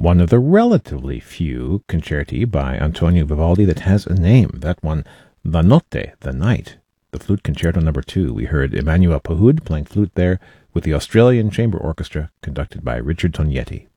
one of the relatively few concerti by Antonio Vivaldi that has a name. That one, La Notte, the Night, the Flute Concerto No. 2. We heard Emmanuel Pahud playing flute there with the Australian Chamber Orchestra conducted by Richard Tognetti.